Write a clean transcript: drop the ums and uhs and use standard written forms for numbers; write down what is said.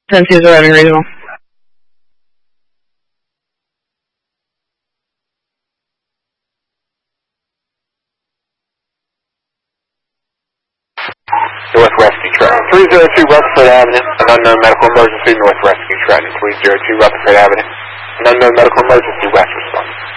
10-2 arriving regional. North Rescue Trenton. 302 Rutherford Avenue, an unknown medical emergency, North Rescue Trenton. 302 Rutherford Avenue, an unknown medical emergency, West response.